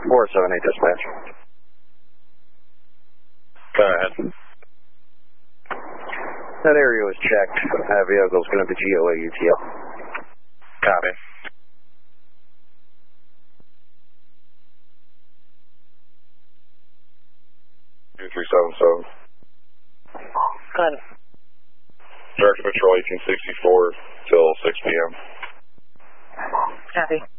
478 dispatch. Go ahead. That area was checked. That vehicle's going to be GOA UTL. Copy. Two 377. Good. Director Patrol 1864 till 6 p.m. Copy.